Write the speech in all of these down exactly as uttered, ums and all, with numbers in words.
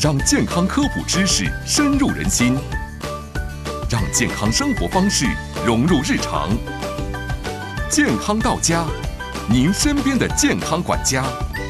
让健康科普知识深入人心，让健康生活方式融入日常。健康到家，您身边的健康管家。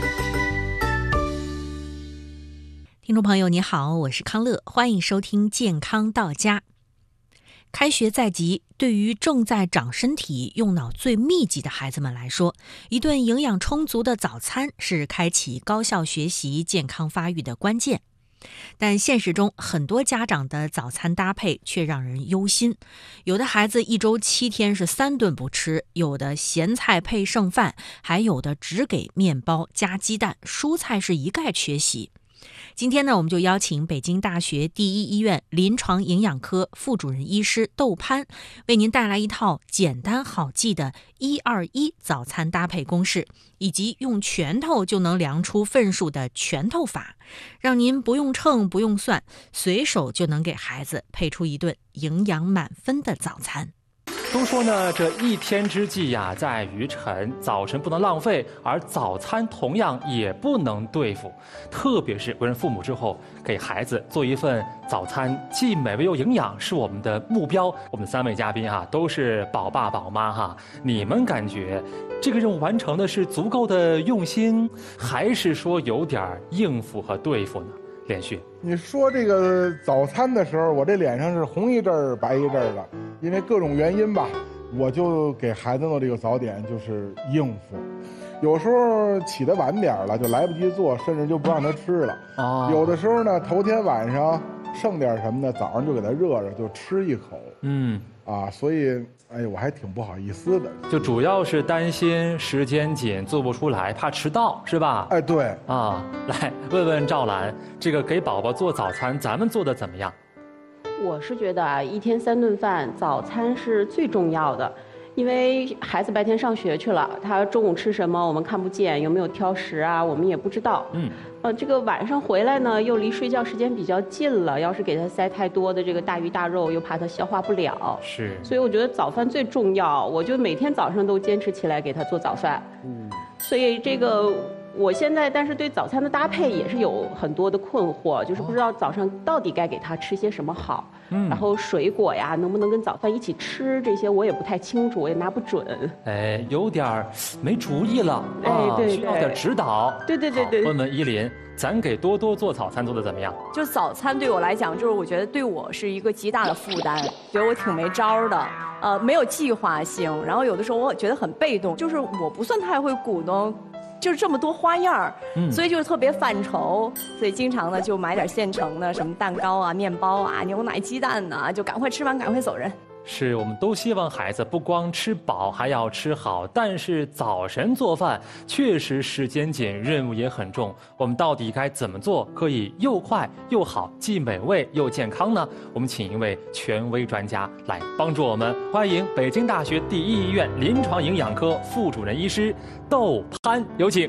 听众朋友你好，我是康乐，欢迎收听健康到家。开学在即，对于正在长身体、用脑最密集的孩子们来说，一顿营养充足的早餐是开启高效学习、健康发育的关键。但现实中，很多家长的早餐搭配却让人忧心。有的孩子一周七天是三顿不吃，有的咸菜配剩饭，还有的只给面包加鸡蛋，蔬菜是一概缺席。今天呢，我们就邀请北京大学第一医院临床营养科副主任医师窦潘，为您带来一套简单好记的一二一早餐搭配公式，以及用拳头就能量出份数的拳头法，让您不用称不用算，随手就能给孩子配出一顿营养满分的早餐。 都说呢，这一天之计呀，在于晨，早晨不能浪费，而早餐同样也不能对付。特别是为人父母之后，给孩子做一份早餐，既美味又营养，是我们的目标。我们的三位嘉宾哈，都是宝爸宝妈哈，你们感觉这个任务完成的是足够的用心，还是说有点应付和对付呢？连续， 你说这个早餐的时候，我这脸上是红一阵儿白一阵儿的，因为各种原因吧，我就给孩子弄这个早点就是应付。有时候起得晚点了，就来不及做，甚至就不让他吃了。 哦， 有的时候呢，头天晚上剩点什么的，早上就给他热热，就吃一口。 嗯， 啊，所以哎，我还挺不好意思的。 就主要是担心时间紧，做不出来，怕迟到，是吧？ 哎，对。 啊，来问问赵兰，这个给宝宝做早餐，咱们做的怎么样？ 我是觉得啊，一天三顿饭，早餐是最重要的。因为孩子白天上学去了，他中午吃什么我们看不见，有没有挑食啊，我们也不知道。嗯，呃，这个晚上回来呢，又离睡觉时间比较近了，要是给他塞太多的这个大鱼大肉，又怕他消化不了。 是， 所以我觉得早饭最重要，我就每天早上都坚持起来给他做早饭。嗯，所以这个我现在，但是对早餐的搭配也是有很多的困惑，就是不知道早上到底该给他吃些什么好。嗯，然后水果呀，能不能跟早饭一起吃？这些我也不太清楚，我也拿不准。 哎，有点没主意了。 哎，对对， 需要点指导。 对对对对。 问问依林，咱给多多做早餐做的怎么样？ 就早餐对我来讲，就是我觉得对我是一个极大的负担，觉得我挺没招的，呃，没有计划性，然后有的时候我觉得很被动，就是我不算太会鼓捣。就是这么多花样儿，嗯，所以就是特别犯愁，所以经常呢就买点现成的，什么蛋糕啊、面包啊、牛奶、鸡蛋呐、啊，就赶快吃完，赶快走人。 是我们都希望孩子不光吃饱，还要吃好。但是早晨做饭确实时间紧，任务也很重。我们到底该怎么做，可以又快又好，既美味又健康呢？我们请一位权威专家来帮助我们。欢迎北京大学第一医院临床营养科副主任医师窦潘，有请。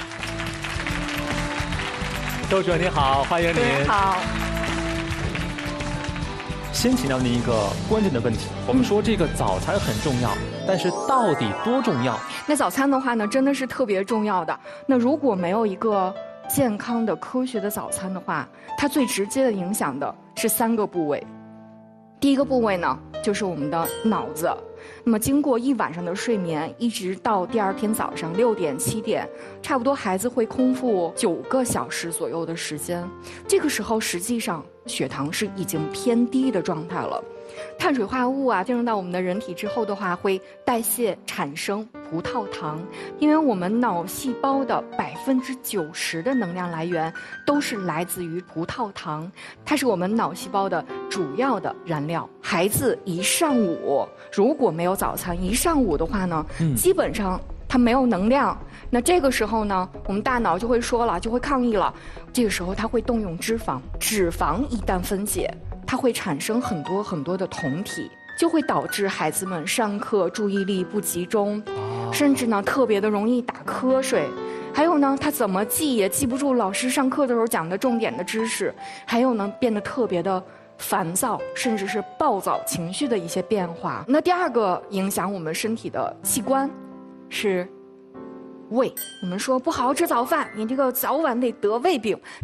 窦主任您好，欢迎您。 您好。 先请教您一个关键的问题，我们说这个早餐很重要，但是到底多重要？ 那早餐的话呢，真的是特别重要的。那如果没有一个健康的、科学的早餐的话，它最直接的影响的是三个部位。第一个部位呢，就是我们的脑子。那么经过一晚上的睡眠，一直到第二天早上六点、七点，差不多孩子会空腹九个小时左右的时间。这个时候，实际上血糖是已经偏低的状态了。碳水化合物啊，进入到我们的人体之后的话，会代谢产生葡萄糖。因为我们脑细胞的百分之九十的能量来源都是来自于葡萄糖，它是我们脑细胞的主要的燃料。孩子一上午如果没有早餐，一上午的话呢，嗯、基本上他没有能量。那这个时候呢，我们大脑就会说了，就会抗议了。这个时候它会动用脂肪，脂肪一旦分解，它会产生很多很多的酮体，就会导致孩子们上课注意力不集中，甚至呢特别的容易打瞌睡。还有呢，他怎么记也记不住老师上课的时候讲的重点的知识。还有呢，变得特别的烦躁，甚至是暴躁情绪的一些变化。那第二个影响我们身体的器官是胃。我们说不好好吃早饭，你这个早晚得得胃病。